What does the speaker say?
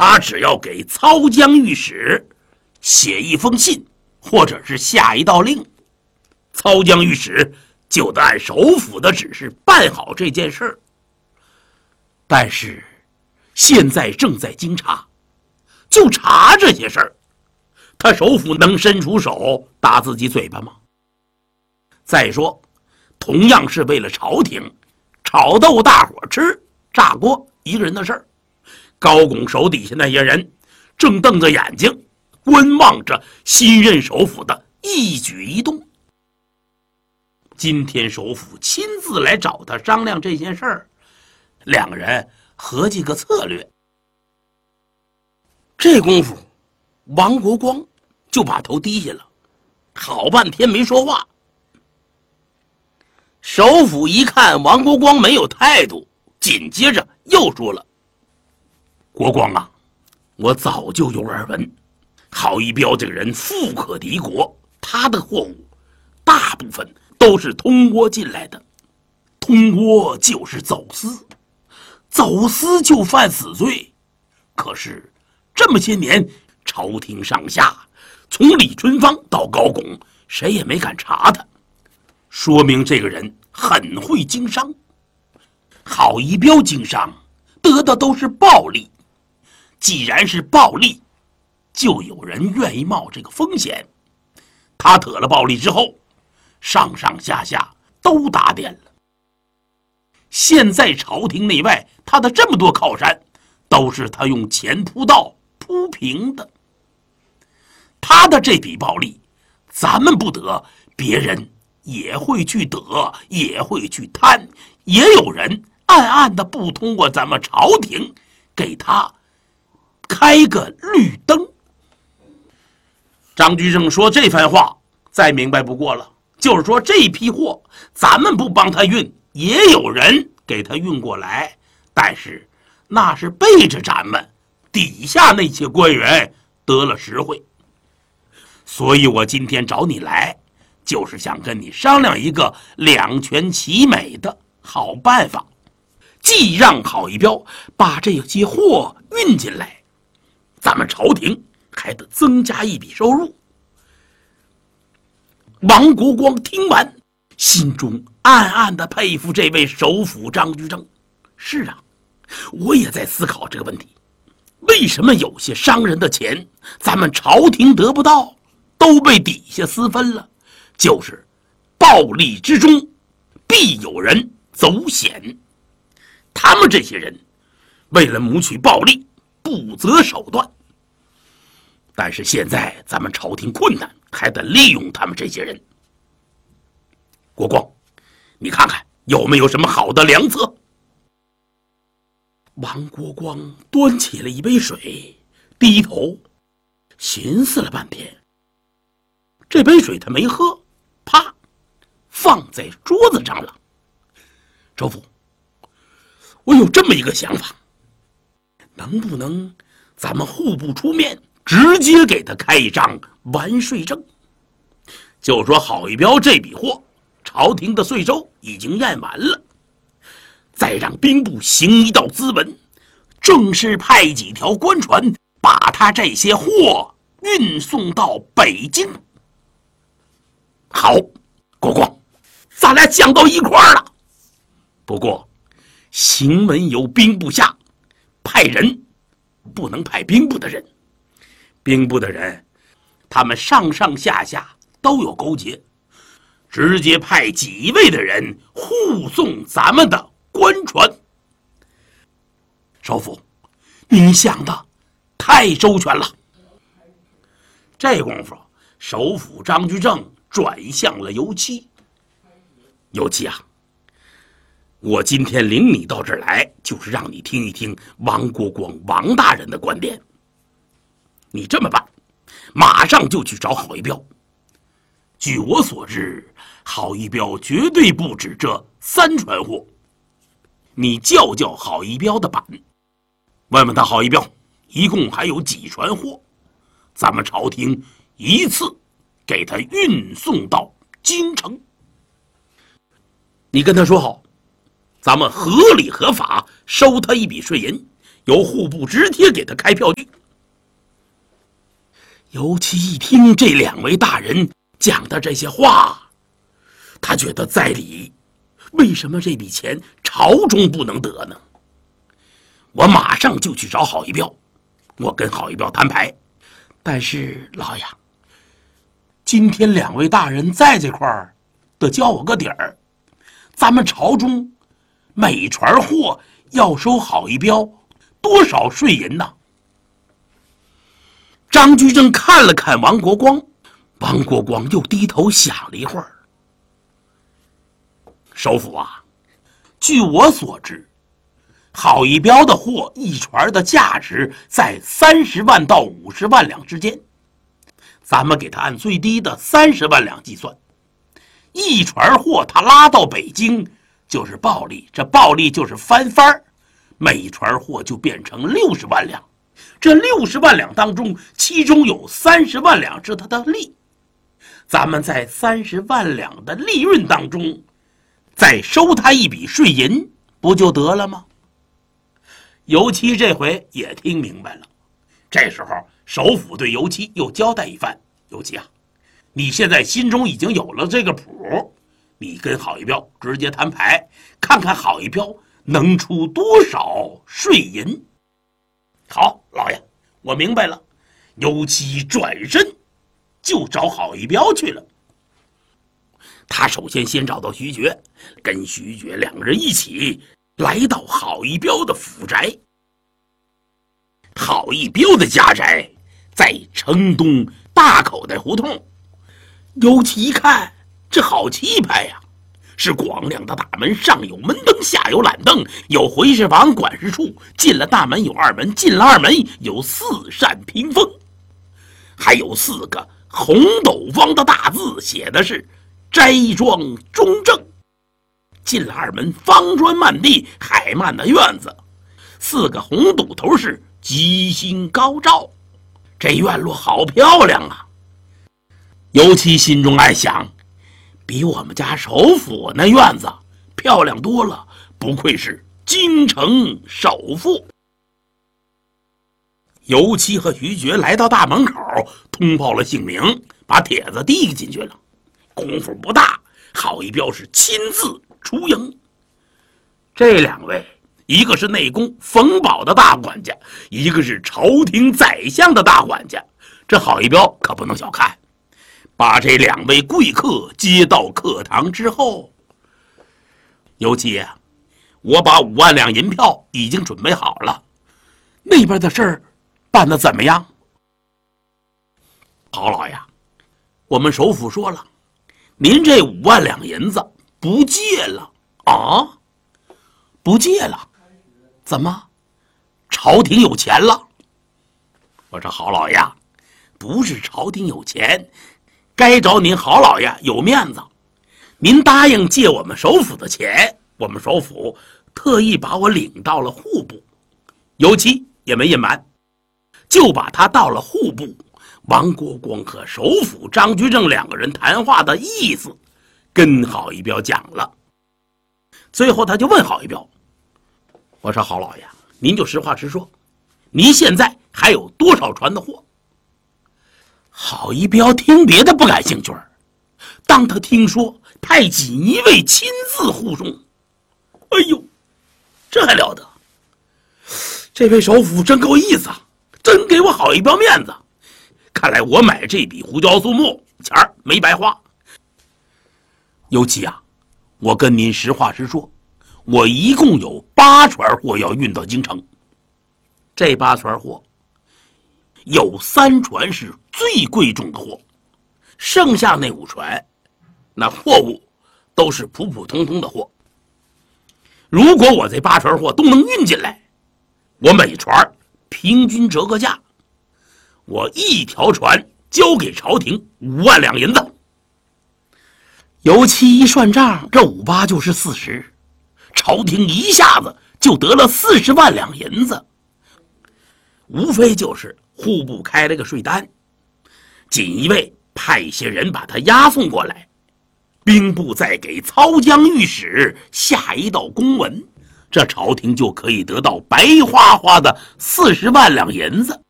他只要给操江御史写一封信，或者是下一道令，操江御史就得按首府的指示办好这件事儿。但是现在正在经查，就查这些事儿，他首府能伸出手打自己嘴巴吗？再说同样是为了朝廷炒豆大伙吃炸锅一个人的事儿，高拱手底下那些人正瞪着眼睛观望着新任首府的一举一动。今天首府亲自来找他商量这件事儿，两个人合计个策略。这功夫王国光就把头低下了，好半天没说话。首府一看王国光没有态度，紧接着又说了：国光啊，我早就有耳闻，郝一彪这个人富可敌国，他的货物大部分都是通倭进来的，通倭就是走私，走私就犯死罪。可是这么些年，朝廷上下从李春芳到高拱，谁也没敢查他，说明这个人很会经商。郝一彪经商得的都是暴利，既然是暴利，就有人愿意冒这个风险。他得了暴利之后，上上下下都打点了。现在朝廷内外他的这么多靠山，都是他用钱铺道铺平的。他的这笔暴利，咱们不得，别人也会去得，也会去贪，也有人暗暗的不通过咱们朝廷给他开个绿灯。张居正说这番话再明白不过了，就是说这批货咱们不帮他运，也有人给他运过来，但是那是背着咱们底下那些官员得了实惠。所以我今天找你来，就是想跟你商量一个两全其美的好办法，既让郝一彪把这些货运进来，咱们朝廷还得增加一笔收入。王国光听完，心中暗暗的佩服这位首辅张居正。是啊，我也在思考这个问题，为什么有些商人的钱咱们朝廷得不到，都被底下私分了？就是暴利之中必有人走险，他们这些人为了谋取暴利不择手段。但是现在咱们朝廷困难，还得利用他们这些人。国光，你看看有没有什么好的良策？王国光端起了一杯水，低头寻思了半天，这杯水他没喝，啪，放在桌子上了。首辅，我有这么一个想法，能不能咱们户部出面，直接给他开一张完税证？就说郝一彪这笔货，朝廷的税收已经验完了，再让兵部行一道咨文，正式派几条官船把他这些货运送到北京。好，国光，咱俩讲到一块儿了。不过行文由兵部下派人，不能派兵部的人，兵部的人他们上上下下都有勾结，直接派几位的人护送咱们的官船。首辅，你想的太周全了。这功夫，首辅张居正转向了尤七。尤七啊，我今天领你到这儿来，就是让你听一听王国光王大人的观点。你这么办，马上就去找郝一彪。据我所知，郝一彪绝对不止这3船货。你叫郝一彪的板，问问他郝一彪一共还有几船货，咱们朝廷一次给他运送到京城。你跟他说好，咱们合理合法收他一笔税银， 由户部直贴给他开票据。尤其一听这两位大人讲的这些话，他觉得在理，为什么这笔钱朝中不能得呢？我马上就去找郝一彪，我跟郝一彪摊牌。但是老爷，今天两位大人在这块儿，得教我个底儿。咱们朝中每船货要收郝一彪多少税银呢？张居正看了看王国光，王国光又低头想了一会儿。首府啊，据我所知，郝一彪的货一船的价值在30万到50万两之间，咱们给他按最低的30万两计算，一船货他拉到北京就是暴利，这暴利就是翻番，每船货就变成60万两。这60万两当中，其中有30万两是他的利，咱们在30万两的利润当中再收他一笔税银，不就得了吗？尤其这回也听明白了。这时候首府对尤其又交代一番：尤其啊，你现在心中已经有了这个谱，你跟郝一彪直接摊牌，看看郝一彪能出多少税银。好，老爷，我明白了。尤其转身就找郝一彪去了。他首先找到徐觉，跟徐觉两个人一起来到郝一彪的府宅。郝一彪的家宅在城东大口袋胡同。尤其一看，这好气派呀！是广亮的大门，上有门灯，下有懒凳，有回事房、管事处。进了大门有二门，进了二门有4扇屏风，还有4个红斗方的大字，写的是斋庄中正。进了二门，方砖漫地，海漫的院子，4个红堵头是吉星高照。这院落好漂亮啊！尤其心中暗想，比我们家首府那院子漂亮多了，不愧是京城首富。尤其和徐觉来到大门口，通报了姓名，把帖子递进去了。功夫不大，郝一彪是亲自出迎。这两位，一个是内宫冯保的大管家，一个是朝廷宰相的大管家，这郝一彪可不能小看。把这两位贵客接到课堂之后，尤其啊，我把5万两银票已经准备好了，那边的事儿办得怎么样？郝老爷，我们首府说了，您这5万两银子不借了啊？不借了？怎么？朝廷有钱了？我说郝老爷，不是朝廷有钱，该找您郝老爷有面子。您答应借我们首府的钱，我们首府特意把我领到了户部，尤其也没隐瞒，就把他到了户部，王国光和首府张居正两个人谈话的意思跟郝一彪讲了。最后他就问郝一彪，我说郝老爷，您就实话实说，您现在还有多少船的货？郝一彪听别的不感兴趣，当他听说派锦衣卫亲自护送，哎呦，这还了得！这位首府真够意思啊，真给我郝一彪面子。看来我买这笔胡椒素木钱儿没白花。尤其啊，我跟您实话实说，我一共有8船货要运到京城。这8船货有3船是最贵重的货，剩下那5船那货物都是普普通通的货。如果我这8船货都能运进来，我每船平均折个价，我一条船交给朝廷5万两银子。尤其一算账，这58就是40，朝廷一下子就得了40万两银子。无非就是户部开了个税单，锦衣卫派些人把他押送过来，兵部再给操江御史下一道公文， 这朝廷就可以得到白花花的40万两银子。